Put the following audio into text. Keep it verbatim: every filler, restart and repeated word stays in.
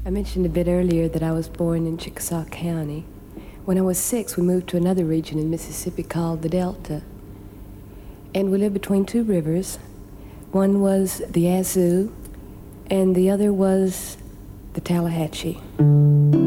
I mentioned a bit earlier that I was born in Chickasaw County. When I was six, we moved to another region in Mississippi called the Delta. And we lived between two rivers. One was the Yazoo, and the other was the Tallahatchie.